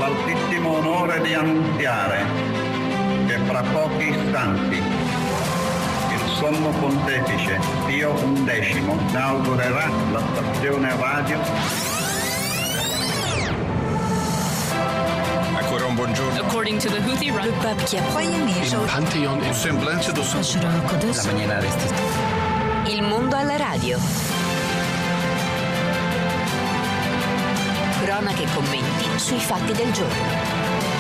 l'altissimo onore di annunziare che fra pochi istanti il Sommo Pontefice Pio XI inaugurerà la stazione radio. Ancora un buongiorno. According to the Houthi, le pape qui a Il Pantheon e semblance do la maniera Il mondo alla radio. Cronache e commenti sui fatti del giorno.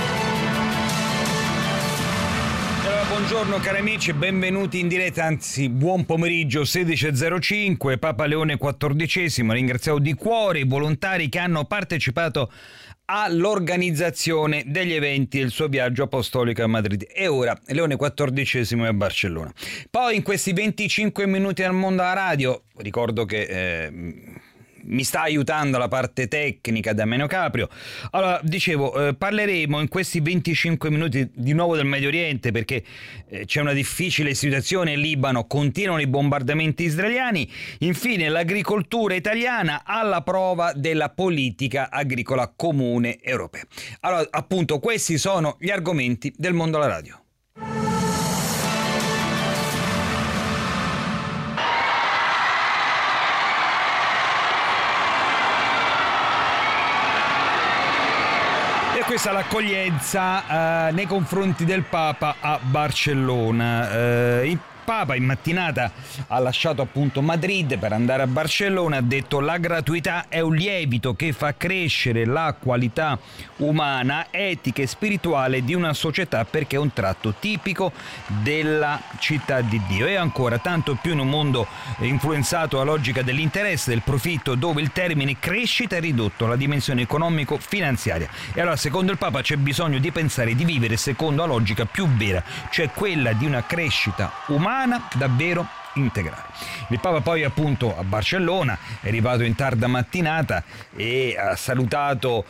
Allora, buongiorno cari amici, benvenuti in diretta, anzi buon pomeriggio, 16.05, Papa Leone XIV, ringraziamo di cuore i volontari che hanno partecipato all'organizzazione degli eventi del suo viaggio apostolico a Madrid. E ora Leone XIV è a Barcellona. Poi in questi 25 minuti al mondo alla radio, ricordo che mi sta aiutando la parte tecnica Damiano Caprio. Allora, dicevo, parleremo in questi 25 minuti di nuovo del Medio Oriente, perché c'è una difficile situazione in Libano, continuano i bombardamenti israeliani. Infine, l'agricoltura italiana alla prova della politica agricola comune europea. Allora, appunto, questi sono gli argomenti del mondo alla radio. Questa è l'accoglienza nei confronti del Papa a Barcellona. Il Papa in mattinata ha lasciato appunto Madrid per andare a Barcellona, ha detto: la gratuità è un lievito che fa crescere la qualità umana, etica e spirituale di una società, perché è un tratto tipico della città di Dio. E ancora, tanto più in un mondo influenzato dalla logica dell'interesse, del profitto, dove il termine crescita è ridotto alla dimensione economico-finanziaria. E allora, secondo il Papa, c'è bisogno di pensare di vivere secondo la logica più vera, cioè quella di una crescita umana davvero integrare. Il Papa poi appunto a Barcellona è arrivato in tarda mattinata e ha salutato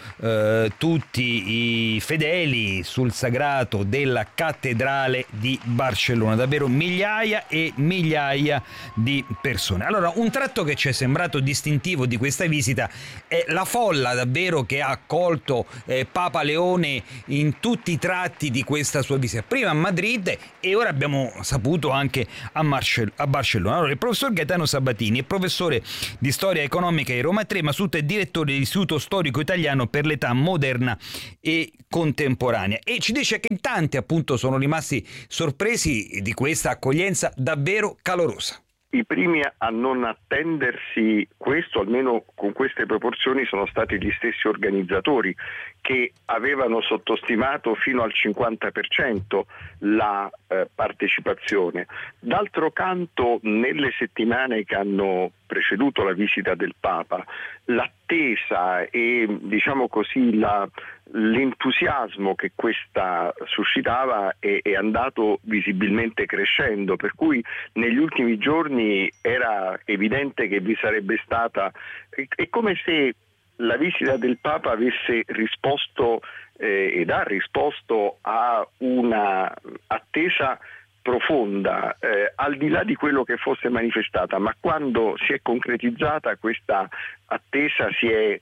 tutti i fedeli sul sagrato della cattedrale di Barcellona, davvero migliaia e migliaia di persone. Allora, un tratto che ci è sembrato distintivo di questa visita è la folla davvero che ha accolto Papa Leone in tutti i tratti di questa sua visita, prima a Madrid e ora abbiamo saputo anche a Barcellona. Allora, il professor Gaetano Sabatini è professore di storia economica di Roma 3, ma soprattutto è direttore dell'Istituto Storico Italiano per l'età moderna e contemporanea, e ci dice che in tanti appunto sono rimasti sorpresi di questa accoglienza davvero calorosa. I primi a non attendersi questo, almeno con queste proporzioni, sono stati gli stessi organizzatori, che avevano sottostimato fino al 50% la partecipazione. D'altro canto, nelle settimane che hanno preceduto la visita del Papa, l'attesa e, diciamo così, l'entusiasmo che questa suscitava è andato visibilmente crescendo, per cui negli ultimi giorni era evidente che vi sarebbe stata, è come se la visita del Papa avesse risposto ed ha risposto a una attesa profonda, al di là di quello che fosse manifestata, ma quando si è concretizzata questa attesa si è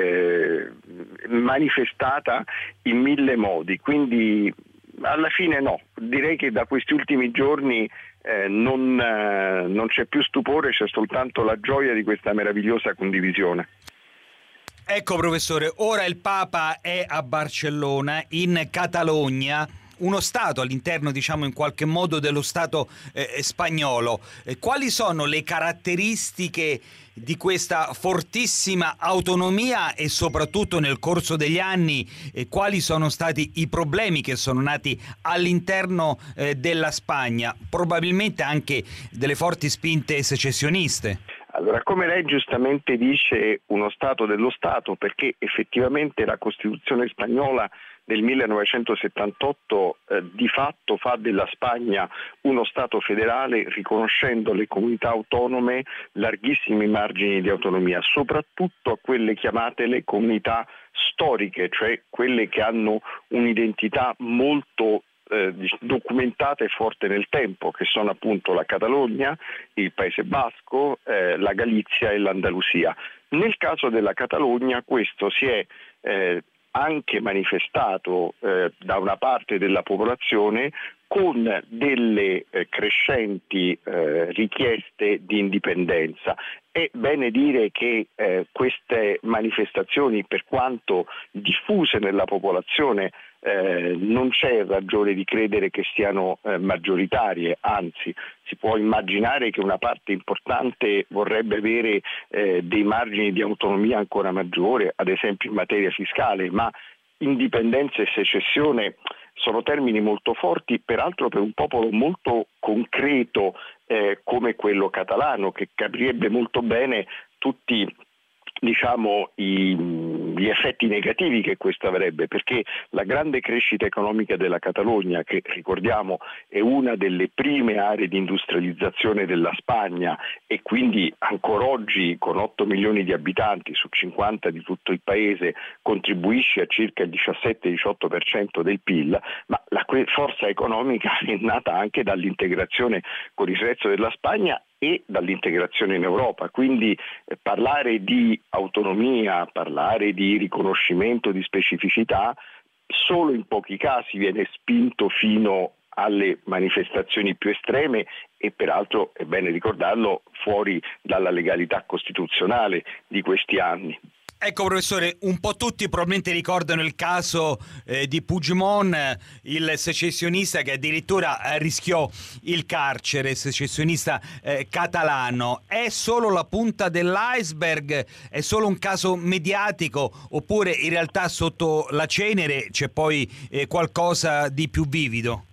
manifestata in mille modi. Quindi alla fine no, direi che da questi ultimi giorni non c'è più stupore, c'è soltanto la gioia di questa meravigliosa condivisione. Ecco professore, ora il Papa è a Barcellona, in Catalogna, uno Stato all'interno, diciamo, in qualche modo dello Stato spagnolo. Quali sono le caratteristiche di questa fortissima autonomia e soprattutto nel corso degli anni quali sono stati i problemi che sono nati all'interno della Spagna, probabilmente anche delle forti spinte secessioniste? Allora, come lei giustamente dice, uno Stato dello Stato, perché effettivamente la Costituzione spagnola del 1978 di fatto fa della Spagna uno Stato federale, riconoscendo alle comunità autonome larghissimi margini di autonomia, soprattutto a quelle chiamate le comunità storiche, cioè quelle che hanno un'identità molto documentata e forte nel tempo, che sono appunto la Catalogna, il Paese Basco, la Galizia e l'Andalusia. Nel caso della Catalogna questo si è anche manifestato da una parte della popolazione con delle crescenti richieste di indipendenza. È bene dire che queste manifestazioni, per quanto diffuse nella popolazione, non c'è ragione di credere che siano maggioritarie, anzi si può immaginare che una parte importante vorrebbe avere dei margini di autonomia ancora maggiore, ad esempio in materia fiscale, ma indipendenza e secessione sono termini molto forti, peraltro per un popolo molto concreto come quello catalano, che capirebbe molto bene tutti gli effetti negativi che questo avrebbe, perché la grande crescita economica della Catalogna, che ricordiamo è una delle prime aree di industrializzazione della Spagna e quindi ancora oggi con 8 milioni di abitanti su 50 di tutto il paese contribuisce a circa il 17-18% del PIL, ma la forza economica è nata anche dall'integrazione con il resto della Spagna e dall'integrazione in Europa, quindi parlare di autonomia, parlare di riconoscimento di specificità, solo in pochi casi viene spinto fino alle manifestazioni più estreme e peraltro, è bene ricordarlo, fuori dalla legalità costituzionale di questi anni. Ecco professore, un po' tutti probabilmente ricordano il caso di Puigdemont, il secessionista che addirittura rischiò il carcere, secessionista catalano. È solo la punta dell'iceberg? È solo un caso mediatico? Oppure in realtà sotto la cenere c'è poi qualcosa di più vivido?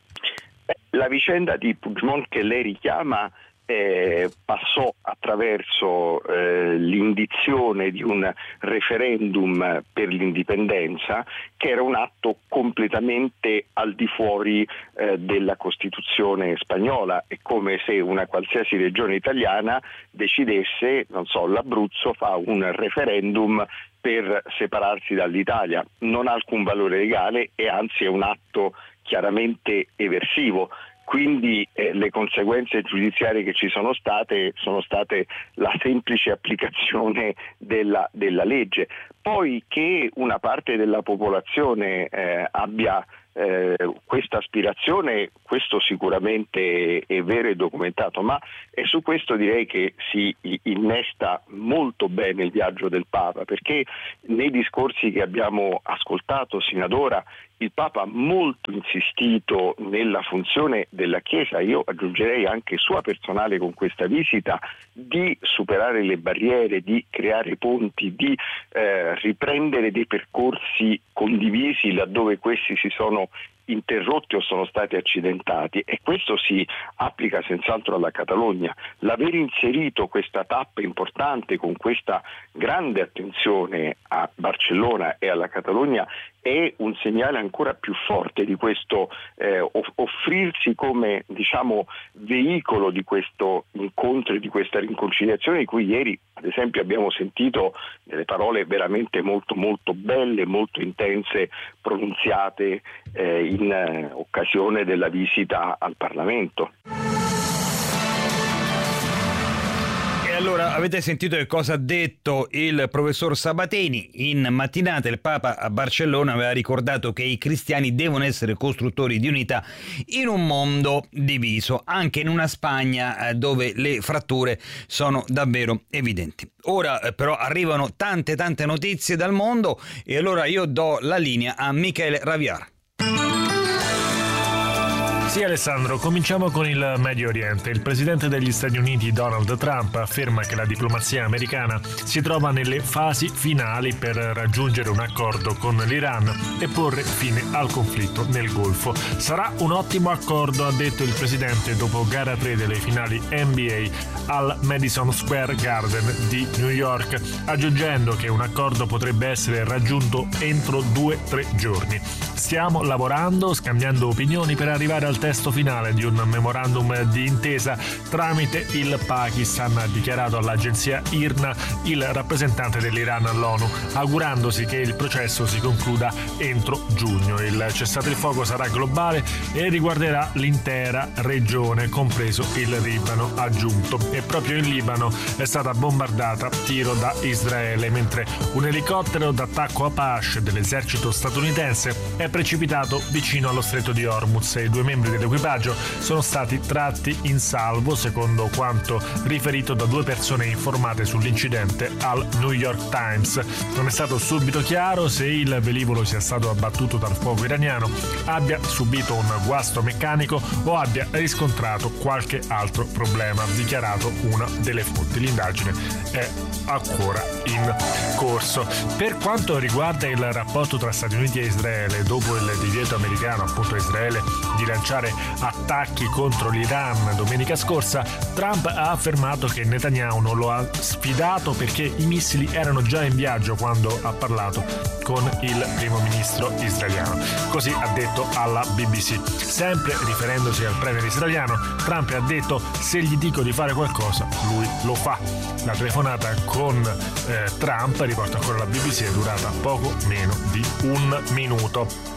La vicenda di Puigdemont che lei richiama passò attraverso l'indizione di un referendum per l'indipendenza, che era un atto completamente al di fuori della Costituzione spagnola. È come se una qualsiasi regione italiana decidesse, non so, l'Abruzzo fa un referendum per separarsi dall'Italia. Non ha alcun valore legale e anzi è un atto chiaramente eversivo. Quindi le conseguenze giudiziarie che ci sono state la semplice applicazione della legge. Poi che una parte della popolazione abbia questa aspirazione, questo sicuramente è vero e documentato, ma su questo direi che si innesta molto bene il viaggio del Papa, perché nei discorsi che abbiamo ascoltato sino ad ora il Papa ha molto insistito nella funzione della Chiesa, io aggiungerei anche sua personale con questa visita, di superare le barriere, di creare ponti, di riprendere dei percorsi condivisi laddove questi si sono interrotti o sono stati accidentati, e questo si applica senz'altro alla Catalogna. L'aver inserito questa tappa importante con questa grande attenzione a Barcellona e alla Catalogna è un segnale ancora più forte di questo offrirsi come, diciamo, veicolo di questo incontro e di questa riconciliazione, di cui ieri ad esempio abbiamo sentito delle parole veramente molto molto belle, molto intense, pronunziate in occasione della visita al Parlamento. Allora, avete sentito che cosa ha detto il professor Sabatini? In mattinata il Papa a Barcellona aveva ricordato che i cristiani devono essere costruttori di unità in un mondo diviso, anche in una Spagna dove le fratture sono davvero evidenti. Ora però arrivano tante notizie dal mondo e allora io do la linea a Michele Raviar. Sì Alessandro, cominciamo con il Medio Oriente. Il presidente degli Stati Uniti Donald Trump afferma che la diplomazia americana si trova nelle fasi finali per raggiungere un accordo con l'Iran e porre fine al conflitto nel Golfo. Sarà un ottimo accordo, ha detto il presidente dopo gara 3 delle finali NBA al Madison Square Garden di New York, aggiungendo che un accordo potrebbe essere raggiunto entro 2-3 giorni. Stiamo lavorando, scambiando opinioni per arrivare al termine testo finale di un memorandum di intesa tramite il Pakistan, ha dichiarato all'agenzia IRNA il rappresentante dell'Iran all'ONU, augurandosi che il processo si concluda entro giugno. Il cessate il fuoco sarà globale e riguarderà l'intera regione, compreso il Libano, ha aggiunto. E proprio in Libano è stata bombardata a tiro da Israele, mentre un elicottero d'attacco Apache dell'esercito statunitense è precipitato vicino allo stretto di Hormuz e i 2 membri dell'equipaggio sono stati tratti in salvo, secondo quanto riferito da 2 persone informate sull'incidente al New York Times. Non è stato subito chiaro se il velivolo sia stato abbattuto dal fuoco iraniano, abbia subito un guasto meccanico o abbia riscontrato qualche altro problema, ha dichiarato una delle fonti. L'indagine è ancora in corso. Per quanto riguarda il rapporto tra Stati Uniti e Israele, dopo il divieto americano appunto a Israele di lanciare attacchi contro l'Iran domenica scorsa, Trump ha affermato che Netanyahu non lo ha sfidato perché i missili erano già in viaggio quando ha parlato con il primo ministro israeliano. Così ha detto alla BBC. Sempre riferendosi al premier israeliano, Trump ha detto: se gli dico di fare qualcosa, lui lo fa. La telefonata con Trump, riporta ancora la BBC, è durata poco meno di 1 minuto.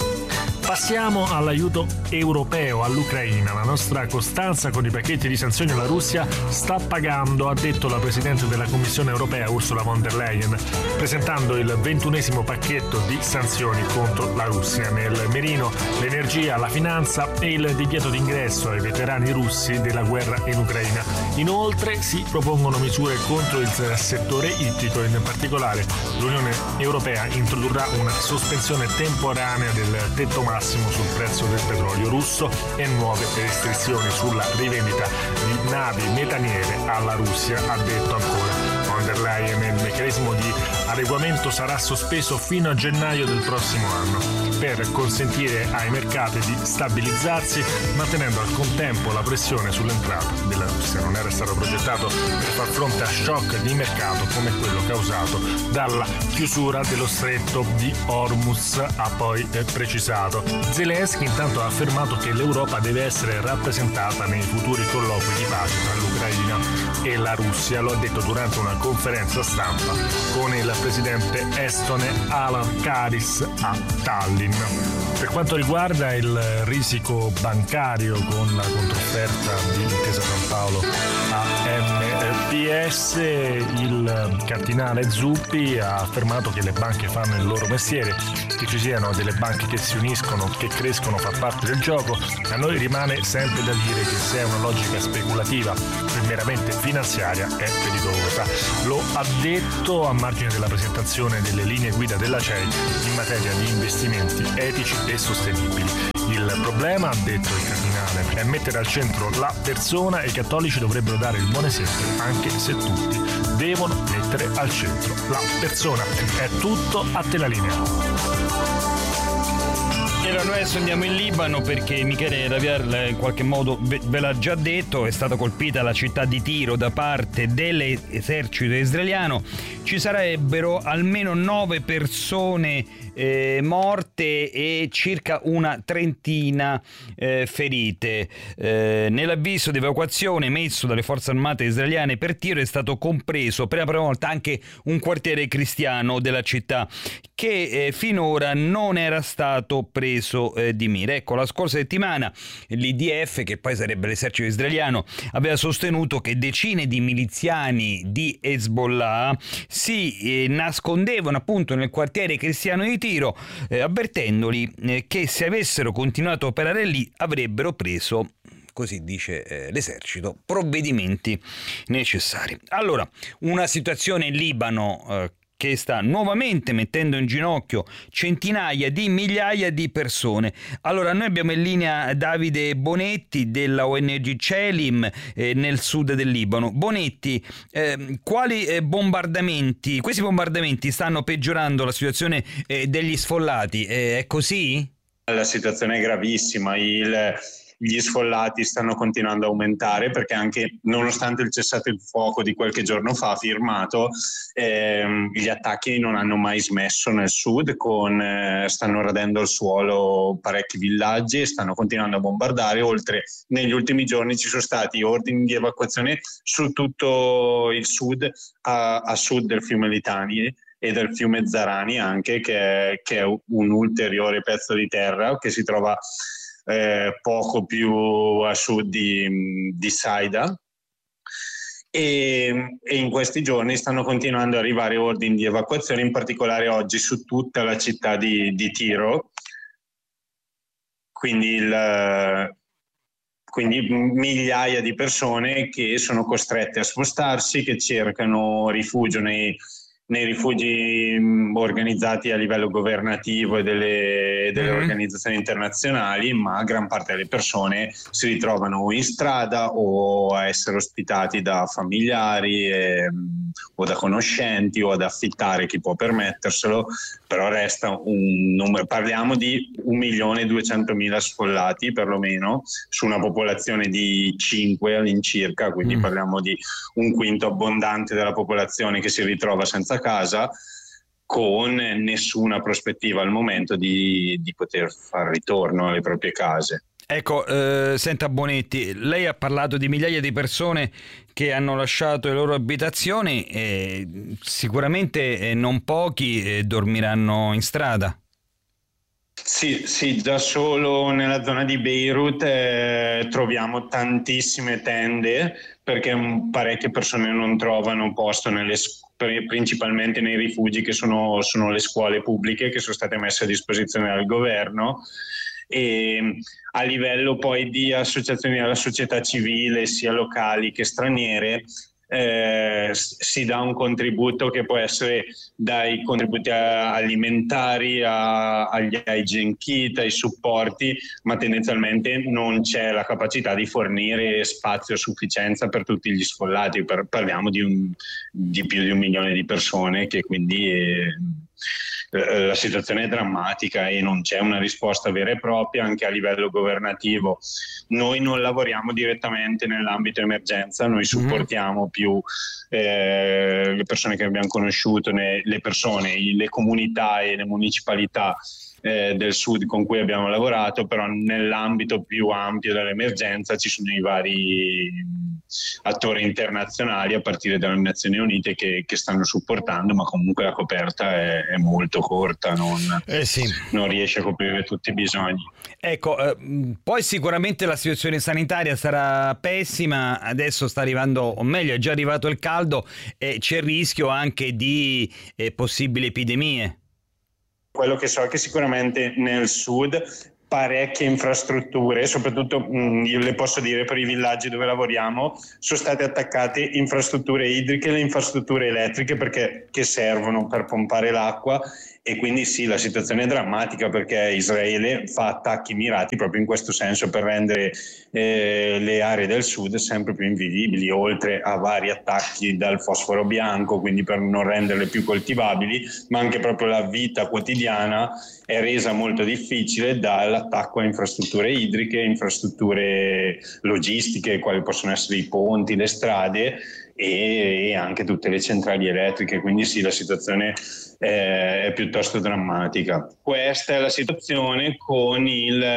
Passiamo all'aiuto europeo all'Ucraina. La nostra costanza con i pacchetti di sanzioni alla Russia sta pagando, ha detto la Presidente della Commissione europea Ursula von der Leyen, presentando il 21esimo pacchetto di sanzioni contro la Russia. Nel mirino l'energia, la finanza e il divieto d'ingresso ai veterani russi della guerra in Ucraina. Inoltre si propongono misure contro il settore ittico, in particolare l'Unione Europea introdurrà una sospensione temporanea del tetto massimo sul prezzo del petrolio russo e nuove restrizioni sulla rivendita di navi metaniere alla Russia, ha detto ancora von der Leyen. Il meccanismo di adeguamento sarà sospeso fino a gennaio del prossimo anno per consentire ai mercati di stabilizzarsi, mantenendo al contempo la pressione sull'entrata della Russia. Non era stato progettato per far fronte a shock di mercato come quello causato dalla chiusura dello stretto di Hormuz, ha poi precisato. Zelensky intanto ha affermato che l'Europa deve essere rappresentata nei futuri colloqui di pace tra l'Ucraina e la Russia, lo ha detto durante una conferenza stampa con il presidente estone Alan Karis a Tallinn. Per quanto riguarda il risico bancario con la controfferta di Intesa San Paolo a MPS, il cardinale Zuppi ha affermato che le banche fanno il loro mestiere, che ci siano delle banche che si uniscono, che crescono, fa parte del gioco. A noi rimane sempre da dire che se è una logica speculativa e meramente finanziaria è pericolosa. Lo ha detto a margine della presentazione delle linee guida della CEI in materia di investimenti etici e sostenibili. Il problema, ha detto il cardinale, è mettere al centro la persona e i cattolici dovrebbero dare il buon esempio, anche se tutti devono mettere al centro la persona. È tutto, a te la linea. E allora adesso andiamo in Libano perché Michele Ravier in qualche modo ve l'ha già detto, è stata colpita la città di Tiro da parte dell'esercito israeliano. Ci sarebbero almeno 9 persone morte e circa una trentina ferite. Nell'avviso di evacuazione emesso dalle forze armate israeliane per Tiro è stato compreso per la prima volta anche un quartiere cristiano della città che finora non era stato preso di mira. Ecco, la scorsa settimana l'IDF, che poi sarebbe l'esercito israeliano, aveva sostenuto che decine di miliziani di Hezbollah si nascondevano appunto nel quartiere cristiano di Tiro, avvertendoli che se avessero continuato a operare lì avrebbero preso, così dice l'esercito, provvedimenti necessari. Allora, una situazione in Libano che sta nuovamente mettendo in ginocchio centinaia di migliaia di persone. Allora, noi abbiamo in linea Davide Bonetti della ONG Celim nel sud del Libano. Bonetti, quali bombardamenti? Questi bombardamenti stanno peggiorando la situazione degli sfollati, è così? La situazione è gravissima. gli sfollati stanno continuando a aumentare, perché anche nonostante il cessate il fuoco di qualche giorno fa firmato, gli attacchi non hanno mai smesso nel sud, stanno radendo al suolo parecchi villaggi e stanno continuando a bombardare. Oltre, negli ultimi giorni ci sono stati ordini di evacuazione su tutto il sud, a sud del fiume Litani e del fiume Zarani anche, che è un ulteriore pezzo di terra che si trova poco più a sud di Saida. E in questi giorni stanno continuando ad arrivare ordini di evacuazione, in particolare oggi su tutta la città di Tiro, quindi migliaia di persone che sono costrette a spostarsi, che cercano rifugio nei rifugi organizzati a livello governativo e delle organizzazioni internazionali, ma gran parte delle persone si ritrovano in strada o a essere ospitati da familiari o da conoscenti o ad affittare chi può permetterselo, però resta un numero, parliamo di 1.200.000 sfollati perlomeno su una popolazione di 5 all'incirca, quindi parliamo di un quinto abbondante della popolazione che si ritrova senza casa, con nessuna prospettiva al momento di poter fare ritorno alle proprie case. Ecco, senta Bonetti, lei ha parlato di migliaia di persone che hanno lasciato le loro abitazioni e sicuramente non pochi dormiranno in strada. Sì, già solo nella zona di Beirut troviamo tantissime tende, perché parecchie persone non trovano posto principalmente nei rifugi che sono le scuole pubbliche che sono state messe a disposizione dal governo. E a livello poi di associazioni della società civile, sia locali che straniere, si dà un contributo che può essere dai contributi alimentari agli hygiene kit, ai supporti, ma tendenzialmente non c'è la capacità di fornire spazio a sufficienza per tutti gli sfollati. Parliamo di più di 1 milione di persone, che quindi la situazione è drammatica e non c'è una risposta vera e propria. Anche a livello governativo noi non lavoriamo direttamente nell'ambito emergenza, noi supportiamo più le persone che abbiamo conosciuto, le comunità e le municipalità del sud con cui abbiamo lavorato, però nell'ambito più ampio dell'emergenza ci sono i vari attori internazionali, a partire dalle Nazioni Unite, che stanno supportando, ma comunque la coperta è molto corta, non riesce a coprire tutti i bisogni. Ecco, poi sicuramente la situazione sanitaria sarà pessima, adesso sta arrivando, o meglio è già arrivato il caldo, e c'è il rischio anche di possibili epidemie. Quello che so è che sicuramente nel sud parecchie infrastrutture, soprattutto io le posso dire per i villaggi dove lavoriamo, sono state attaccate infrastrutture idriche e le infrastrutture elettriche che servono per pompare l'acqua, e quindi sì, la situazione è drammatica, perché Israele fa attacchi mirati proprio in questo senso, per rendere le aree del sud sempre più invivibili, oltre a vari attacchi dal fosforo bianco, quindi per non renderle più coltivabili, ma anche proprio la vita quotidiana è resa molto difficile dall'attacco a infrastrutture idriche, infrastrutture logistiche, quali possono essere i ponti, le strade e anche tutte le centrali elettriche. Quindi sì, la situazione è piuttosto drammatica. Questa è la situazione con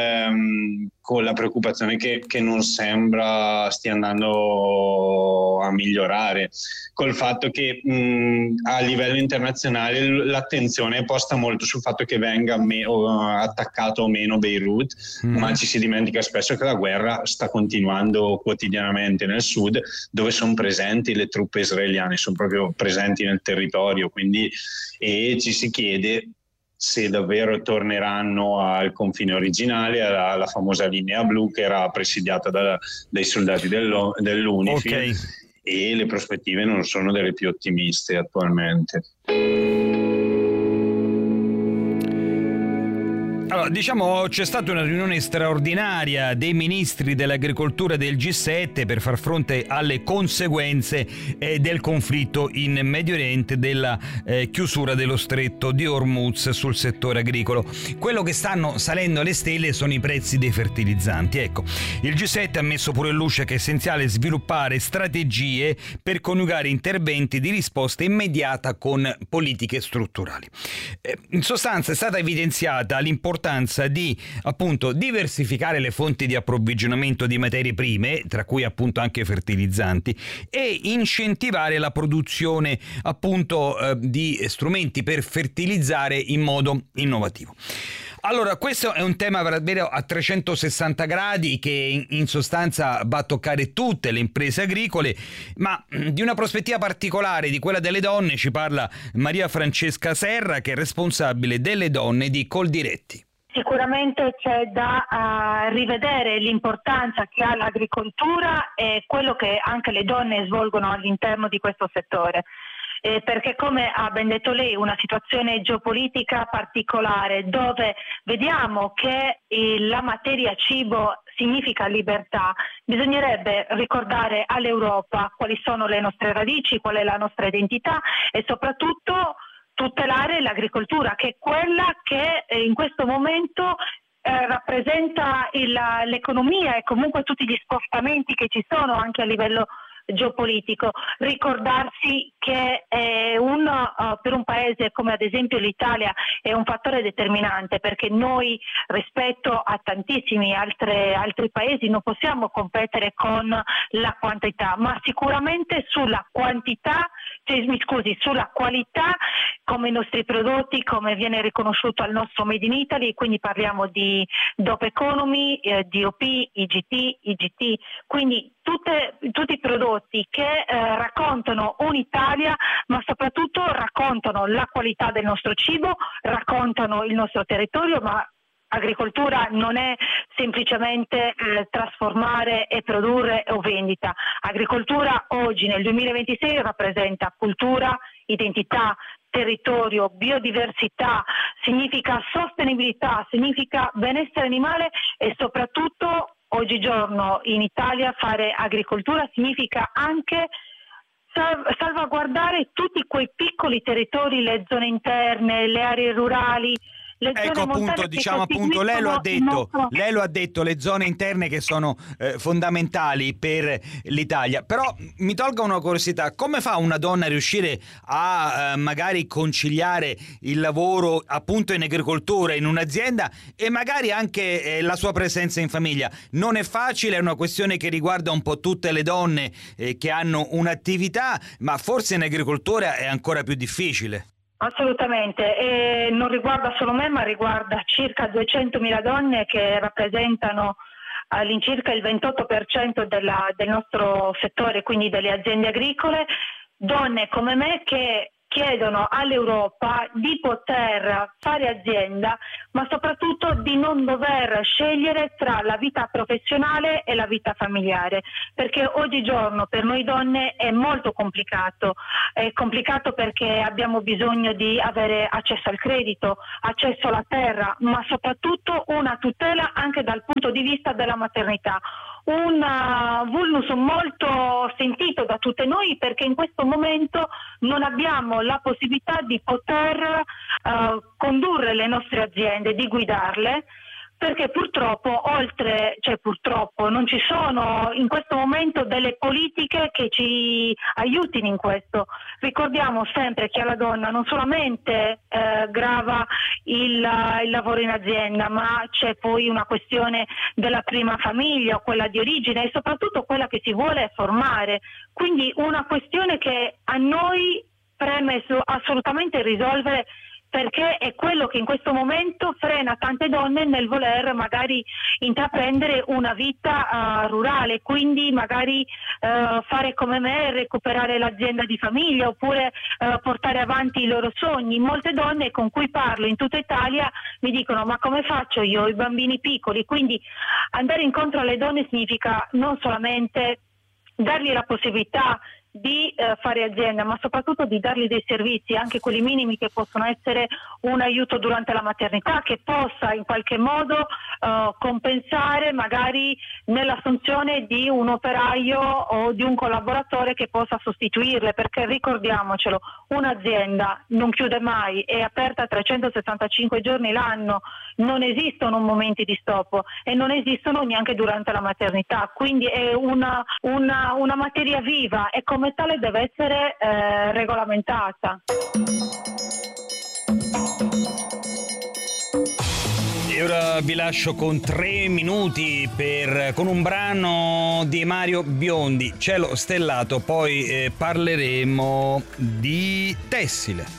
la preoccupazione che non sembra stia andando a migliorare, col fatto che a livello internazionale l'attenzione è posta molto sul fatto che venga attaccato o meno Beirut, ma ci si dimentica spesso che la guerra sta continuando quotidianamente nel sud, dove sono presenti le truppe israeliane, sono proprio presenti nel territorio, quindi, e ci si chiede se davvero torneranno al confine originale, alla famosa linea blu che era presidiata dai soldati dell'UNIFIL. Okay. E le prospettive non sono delle più ottimiste attualmente. Allora, diciamo, c'è stata una riunione straordinaria dei ministri dell'agricoltura del G7 per far fronte alle conseguenze del conflitto in Medio Oriente, della chiusura dello stretto di Hormuz sul settore agricolo. Quello che stanno salendo alle stelle sono i prezzi dei fertilizzanti. Ecco, il G7 ha messo pure in luce che è essenziale sviluppare strategie per coniugare interventi di risposta immediata con politiche strutturali. In sostanza è stata evidenziata l'importanza di appunto diversificare le fonti di approvvigionamento di materie prime, tra cui appunto anche fertilizzanti, e incentivare la produzione appunto di strumenti per fertilizzare in modo innovativo. Allora, questo è un tema davvero a 360 gradi che in sostanza va a toccare tutte le imprese agricole, ma di una prospettiva particolare, di quella delle donne, ci parla Maria Francesca Serra, che è responsabile delle donne di Coldiretti. Sicuramente c'è da rivedere l'importanza che ha l'agricoltura e quello che anche le donne svolgono all'interno di questo settore. Perché, come ha ben detto lei, una situazione geopolitica particolare dove vediamo che la materia cibo significa libertà, bisognerebbe ricordare all'Europa quali sono le nostre radici, qual è la nostra identità e soprattutto tutelare l'agricoltura, che è quella che in questo momento rappresenta l'economia e comunque tutti gli spostamenti che ci sono anche a livello geopolitico. Ricordarsi che per un paese come ad esempio l'Italia è un fattore determinante, perché noi rispetto a tantissimi altri paesi non possiamo competere con la quantità, ma sicuramente sulla qualità, come i nostri prodotti, come viene riconosciuto al nostro Made in Italy, quindi parliamo di DOP Economy, DOP, IGT, quindi tutti i prodotti che raccontano un'Italia, ma soprattutto raccontano la qualità del nostro cibo, raccontano il nostro territorio, ma agricoltura non è semplicemente trasformare e produrre o vendita. Agricoltura oggi nel 2026 rappresenta cultura, identità, territorio, biodiversità, significa sostenibilità, significa benessere animale e soprattutto oggigiorno in Italia fare agricoltura significa anche salvaguardare tutti quei piccoli territori, le zone interne, le aree rurali. Ecco appunto, diciamo appunto, lei lo ha detto, le zone interne che sono fondamentali per l'Italia. Però mi tolga una curiosità: come fa una donna a riuscire a magari conciliare il lavoro appunto in agricoltura, in un'azienda, e magari anche la sua presenza in famiglia? Non è facile, è una questione che riguarda un po' tutte le donne che hanno un'attività, ma forse in agricoltura è ancora più difficile. Assolutamente, e non riguarda solo me, ma riguarda circa 200.000 donne che rappresentano all'incirca il 28% del nostro settore, quindi delle aziende agricole, donne come me che chiedono all'Europa di poter fare azienda, ma soprattutto di non dover scegliere tra la vita professionale e la vita familiare, perché oggigiorno per noi donne è molto complicato. È complicato perché abbiamo bisogno di avere accesso al credito, accesso alla terra, ma soprattutto una tutela anche dal punto di vista della maternità. Un vulnus molto sentito da tutte noi, perché in questo momento non abbiamo la possibilità di poter condurre le nostre aziende, di guidarle, perché purtroppo non ci sono in questo momento delle politiche che ci aiutino in questo. Ricordiamo sempre che alla donna non solamente grava il lavoro in azienda, ma c'è poi una questione della prima famiglia o quella di origine e soprattutto quella che si vuole formare. Quindi una questione che a noi preme assolutamente risolvere, perché è quello che in questo momento frena tante donne nel voler magari intraprendere una vita rurale, quindi magari fare come me, recuperare l'azienda di famiglia oppure portare avanti i loro sogni. Molte donne con cui parlo in tutta Italia mi dicono: ma come faccio io, ho i bambini piccoli? Quindi andare incontro alle donne significa non solamente dargli la possibilità di fare azienda, ma soprattutto di dargli dei servizi, anche quelli minimi, che possono essere un aiuto durante la maternità, che possa in qualche modo compensare magari nell'assunzione di un operaio o di un collaboratore che possa sostituirle, perché ricordiamocelo, un'azienda non chiude mai, è aperta 365 giorni l'anno, non esistono momenti di stop e non esistono neanche durante la maternità, quindi è una materia viva e come tale deve essere regolamentata. E ora vi lascio con 3 minuti con un brano di Mario Biondi, Cielo stellato, poi parleremo di tessile.